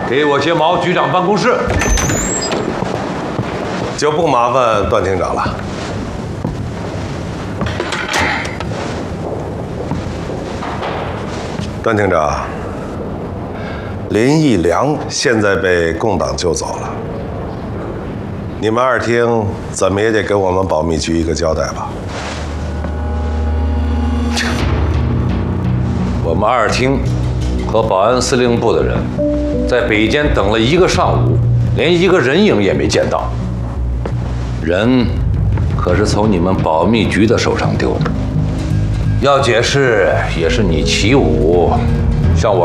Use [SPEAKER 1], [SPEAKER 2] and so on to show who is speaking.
[SPEAKER 1] 给我接毛局长办公室。
[SPEAKER 2] 就不麻烦段厅长了。段厅长，林义良现在被共党救走了，你们二厅怎么也得给我们保密局一个交代吧？
[SPEAKER 1] 我们二厅和保安司令部的人在北间等了1个上午，连一个人影也没见到。人可是从你们保密局的手上丢的，要解释也是你起舞，